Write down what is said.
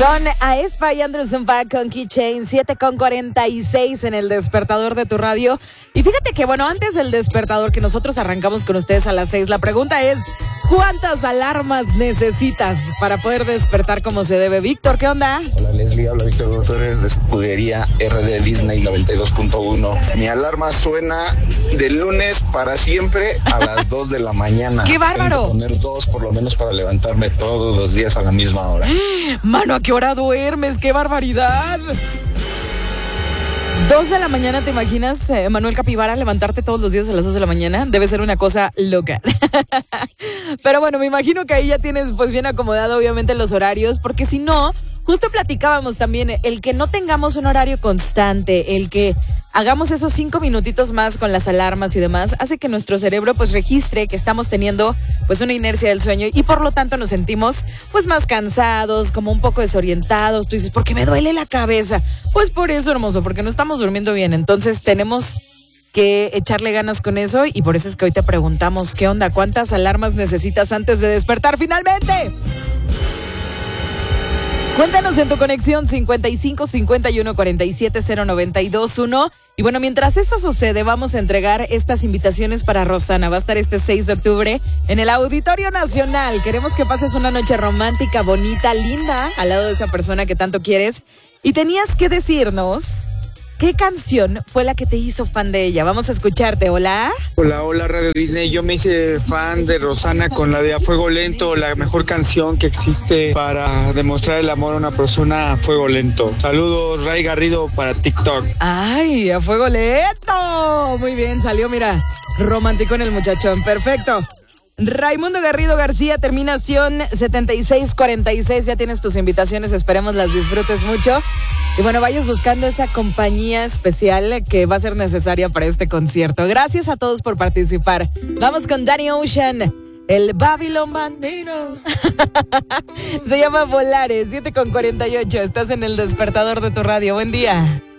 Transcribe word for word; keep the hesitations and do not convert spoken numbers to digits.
Son Aespa y Anderson Paak con Keychain, siete con cuarenta y seis en el despertador de tu radio. Y fíjate que, bueno, antes del despertador que nosotros arrancamos con ustedes a las seis, la pregunta es, ¿cuántas alarmas necesitas para poder despertar como se debe? Víctor, ¿qué onda? Hola Leslie, habla Víctor Doctores de Escudería R D Disney noventa y dos punto uno. Mi alarma suena de lunes para siempre a las dos de la mañana. ¡Qué bárbaro! Tengo que poner dos por lo menos para levantarme todos los días a la misma hora. Mano, ¿a qué hora duermes? ¡Qué barbaridad! Dos de la mañana, ¿te imaginas, eh, Manuel Capibara, levantarte todos los días a las dos de la mañana? Debe ser una cosa loca. Pero bueno, me imagino que ahí ya tienes pues bien acomodado obviamente los horarios, porque si no, justo platicábamos también, el que no tengamos un horario constante, el que hagamos esos cinco minutitos más con las alarmas y demás, hace que nuestro cerebro pues registre que estamos teniendo pues una inercia del sueño y por lo tanto nos sentimos pues más cansados, como un poco desorientados. Tú dices, ¿por qué me duele la cabeza? Pues por eso, hermoso, porque no estamos durmiendo bien. Entonces tenemos que echarle ganas con eso y por eso es que hoy te preguntamos, ¿qué onda? ¿Cuántas alarmas necesitas antes de despertar finalmente? Cuéntanos en tu conexión cincuenta y cinco, cincuenta y uno, cuarenta y siete, cero noventa y dos uno. Y bueno, mientras esto sucede, vamos a entregar estas invitaciones para Rosana. Va a estar este seis de octubre en el Auditorio Nacional. Queremos que pases una noche romántica, bonita, linda, al lado de esa persona que tanto quieres. Y tenías que decirnos qué canción fue la que te hizo fan de ella. Vamos a escucharte. Hola. Hola, hola Radio Disney. Yo me hice fan de Rosana con la de A Fuego Lento, la mejor canción que existe para demostrar el amor a una persona a fuego lento. Saludos, Ray Garrido para TikTok. Ay, A Fuego Lento. Muy bien, salió, mira, romántico en el muchachón. Perfecto. Raimundo Garrido García, terminación setenta y seis cuarenta y seis. Ya tienes tus invitaciones, esperemos las disfrutes mucho. Y bueno, vayas buscando esa compañía especial que va a ser necesaria para este concierto. Gracias a todos por participar. Vamos con Danny Ocean, el Babylon Bandino. Se llama Volares, siete con cuarenta y ocho. Estás en el despertador de tu radio. Buen día.